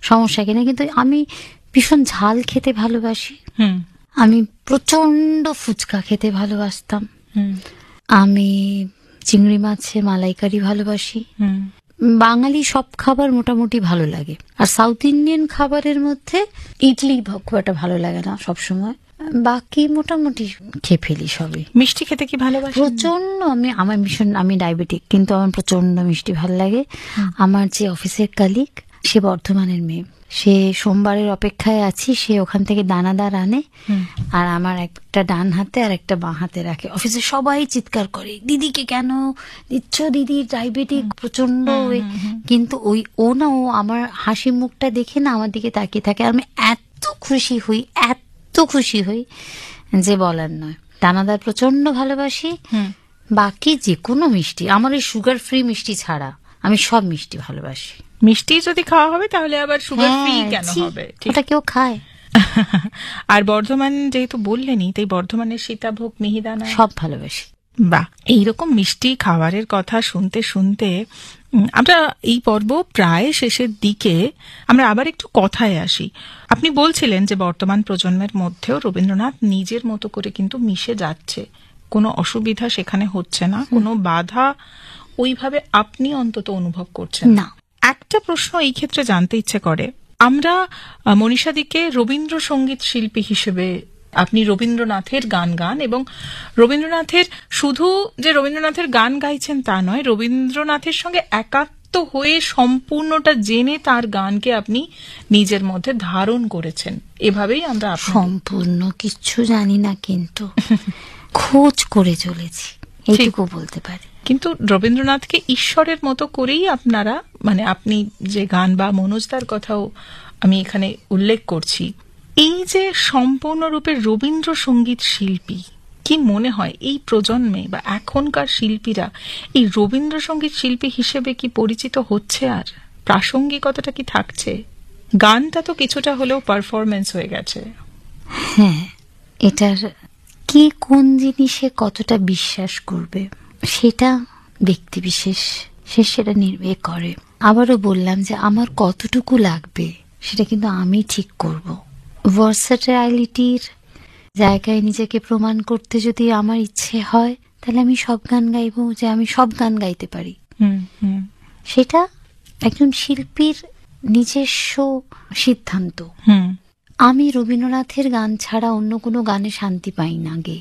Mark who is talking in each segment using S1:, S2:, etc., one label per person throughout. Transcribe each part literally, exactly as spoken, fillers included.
S1: সমস্যা কিনা, কিন্তু আমি ভীষণ ঝাল খেতে ভালোবাসি, আমি প্রচন্ড ফুচকা খেতে ভালোবাসতাম, আমি চিংড়ি মাছে মালাইকারি ভালোবাসি, বাঙালি সব খাবার মোটামুটি ভালো লাগে। আর সাউথ ইন্ডিয়ান খাবারের মধ্যে ইডলি খুব একটা ভালো লাগে না সবসময়, বাকি মোটামুটি খেয়ে ফেলি সবই।
S2: মিষ্টি খেতে কি ভালোবাসি?
S1: প্রচন্ড, আমি আমার ভীষণ, আমি ডায়াবেটিক কিন্তু আমার প্রচন্ড মিষ্টি ভালো লাগে। আমার যে অফিসের কালিগ, সে বর্ধমানের মেয়ে, সে সোমবারের অপেক্ষায় আছি, সে ওখান থেকে দানাদার আনে আর আমার একটা ডান হাতে আর একটা বাঁ হাতে রাখে। অফিসে সবাই চিৎকার করে, দিদিকে কেন দিচ্ছ, দিদি ডায়াবেটিক প্রচন্ড। কিন্তু ওই ও না, ও আমার হাসি মুখটা দেখে না আমার দিকে তাকিয়ে থাকে, আর আমি এত খুশি হই, এত খুশি হই যে বলার নয়। দানাদার প্রচন্ড ভালোবাসি, বাকি যে কোনো মিষ্টি, আমার এই সুগার ফ্রি মিষ্টি ছাড়া আমি সব মিষ্টি ভালোবাসি।
S2: মিষ্টি যদি খাওয়া হবে তাহলে আবার সুগার ফ্রি কেন হবে?
S1: ওটা কেউ খায়।
S2: আর বর্ধমান যেহেতু বললেনই, তাই বর্ধমানের সীতাভোগ, মিহিদানা
S1: সব ভালোবাসি।
S2: বাহ, এইরকম মিষ্টি খাবারের কথা শুনতে শুনতে আমরা এই পর্ব প্রায় শেষের দিকে, আমরা আবার একটু কথায় আসি। আপনি বলছিলেন যে বর্তমান প্রজন্মের মধ্যেও রবীন্দ্রনাথ নিজের মতো করে কিন্তু মিশে যাচ্ছে, কোনো অসুবিধা সেখানে হচ্ছে না, কোনো বাধা ওইভাবে আপনি অন্তত অনুভব করছেন
S1: না।
S2: একটা প্রশ্ন এই ক্ষেত্রে জানতে ইচ্ছে করে, আমরা মনীষাদিকে রবীন্দ্রসঙ্গীত শিল্পী হিসেবে, আপনি রবীন্দ্রনাথের গান গান এবং রবীন্দ্রনাথের, শুধু যে রবীন্দ্রনাথের গান গাইছেন তা নয়, রবীন্দ্রনাথের সঙ্গে একাত্ম হয়ে সম্পূর্ণটা জেনে তার গানকে আপনি নিজের মধ্যে ধারণ করেছেন। এভাবেই আমরা
S1: সম্পূর্ণ কিচ্ছু জানি না, কিন্তু খোঁজ করে চলেছি, এইটুকু বলতে পারি।
S2: কিন্তু রবীন্দ্রনাথকে ঈশ্বরের মতো করেই আপনারা, মানে আপনি যে গান, বা মনোজদার কথাও আমি এখানে উল্লেখ করছি, এই যে সম্পূর্ণরূপে রবীন্দ্রসঙ্গীত শিল্পী, কি মনে হয় এই প্রজন্মে বা এখনকার শিল্পীরা এই রবীন্দ্রসঙ্গীত শিল্পী হিসেবে কি পরিচিত হচ্ছে? আর প্রাসঙ্গিকতাটা কি থাকছে? গানটা তো কিছুটা হলেও পারফরমেন্স হয়ে গেছে।
S1: হ্যাঁ, এটার কি কোন জিনিসে কতটা বিশ্বাস করবে সেটা ব্যক্তি বিশেষ, সে সেটা নির্ভর করে। আবারও বললাম যে আমার কতটুকু লাগবে সেটা কিন্তু আমি ঠিক করব। ভার্সেটাইলিটির জায়গায় নিজেকে প্রমাণ করতে যদি আমার ইচ্ছে হয়, তাহলে আমি সব গান গাইবো, যে আমি সব গান গাইতে পারি। সেটা একজন শিল্পীর নিজস্ব সিদ্ধান্ত। আমি রবীন্দ্রনাথের গান ছাড়া অন্য কোনো গানে শান্তি পাই না গে,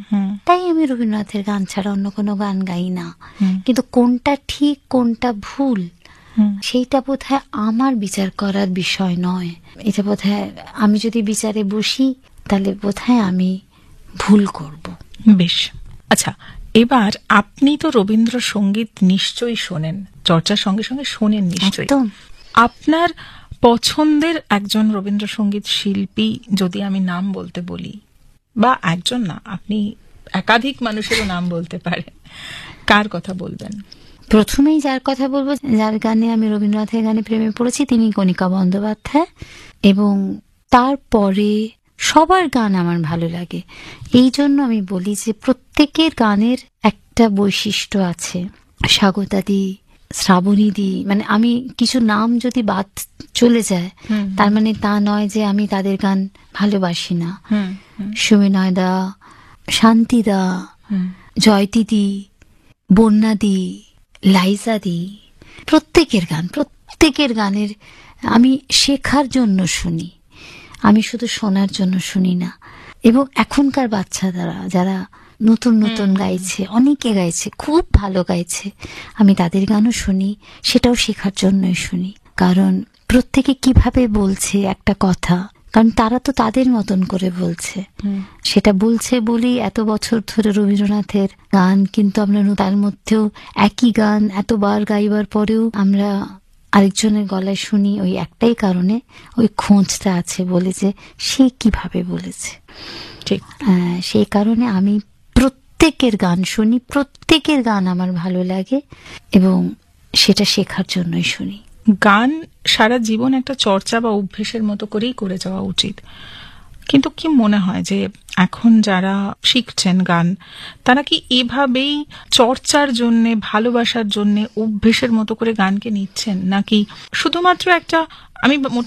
S1: তাই আমি রবীন্দ্রনাথের গান ছাড়া অন্য কোনো গান গাই না। কিন্তু কোনটা ঠিক কোনটা ভুল সেইটা বোধহয় আমার বিচার করার বিষয় নয়। এটা বোধহয় আমি যদি বিচারে বসি তাহলে বোধহয় আমি ভুল করব।
S2: বেশ, আচ্ছা, এবার আপনি তো রবীন্দ্রসঙ্গীত নিশ্চয়ই শোনেন, চর্চার সঙ্গে সঙ্গে শোনেন নিশ্চয়ই। আপনার পছন্দের একজন রবীন্দ্রসঙ্গীত শিল্পী যদি আমি নাম বলতে বলি, বা একজন না, আপনি একাধিক মানুষেরও নাম বলতে পারেন, কার কথা বলবেন?
S1: প্রথমেই যার কথা বলবো, যার গানে আমি রবীন্দ্রনাথের গানে প্রেমে পড়েছি, তিনি কণিকা বন্দ্যোপাধ্যায়। এবং তারপরে সবার গান আমার ভালো লাগে। এই জন্য আমি বলি যে প্রত্যেকের গানের একটা বৈশিষ্ট্য আছে। স্বাগতাদি, শ্রাবণীদি, মানে আমি কিছু নাম যদি বাদ চলে যায় তার মানে তা নয় যে আমি তাদের গান ভালোবাসি না। সুমিনয়দা, শান্তিদা, জয়তিদি, বন্যাদি, লাইজাদি, প্রত্যেকের গান, প্রত্যেকের গানের আমি শেখার জন্য শুনি, আমি শুধু শোনার জন্য শুনি না। এবং এখনকার বাচ্চারা যারা নতুন নতুন গাইছে, অনেকে গাইছে, খুব ভালো গাইছে, আমি তাদের গানও শুনি, সেটাও শেখার জন্যই শুনি। কারণ প্রত্যেকে কিভাবে বলছে একটা কথা, কারণ তারা তো তাদের মতন করে বলছে, সেটা বলছে বলেই এত বছর ধরে রবীন্দ্রনাথের গান, কিন্তু আমরা তার মধ্যেও একই গান এতবার গাইবার পরেও আমরা আরেকজনের গলায় শুনি, ওই একটাই কারণে, ওই খোঁজটা আছে বলে যে সে কিভাবে বলেছে।
S2: ঠিক,
S1: সেই কারণে আমি প্রত্যেকের গান শুনি, প্রত্যেকের গান আমার ভালো লাগে এবং সেটা শেখার জন্যই শুনি।
S2: গান সারা জীবন একটা চর্চা বা অভ্যেসের মতো করেই করে যাওয়া উচিত। কিন্তু কি মনে হয় যে এখন যারা শিখছেন গান, তারা কি এভাবেই চর্চার জন্যে, ভালোবাসার জন্যে অভ্যেসের মতো করে গানকে নিচ্ছেন, নাকি শুধুমাত্র একটা, আমি